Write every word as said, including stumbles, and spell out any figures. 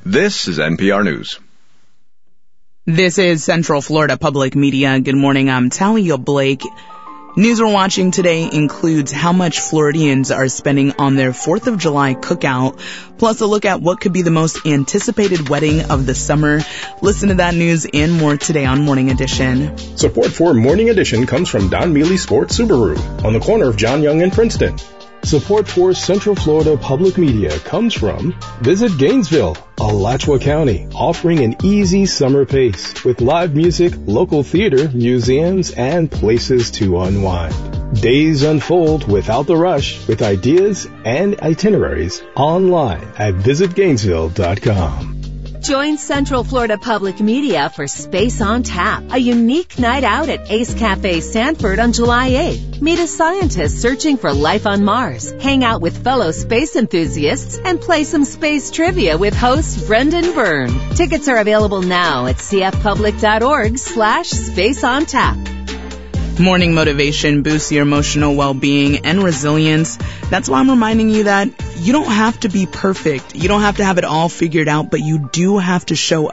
This is N P R News. This is Central Florida Public Media. Good morning, I'm Talia Blake. News we're watching today includes how much Floridians are spending on their fourth of July cookout, plus a look at what could be the most anticipated wedding of the summer. Listen to that news and more today on Morning Edition. Support for Morning Edition comes from Don Mealy Sports Subaru on the corner of John Young and Princeton. Support for Central Florida Public Media comes from Visit Gainesville, Alachua County, offering an easy summer pace with live music, local theater, museums, and places to unwind. Days unfold without the rush with ideas and itineraries online at visit gainesville dot com. Join Central Florida Public Media for Space on Tap, a unique night out at Ace Cafe Sanford on July eighth. Meet a scientist searching for life on Mars, hang out with fellow space enthusiasts, and play some space trivia with host Brendan Byrne. Tickets are available now at cfpublic.org slash space on tap. Morning motivation boosts your emotional well-being and resilience. That's why I'm reminding you that you don't have to be perfect. You don't have to have it all figured out, but you do have to show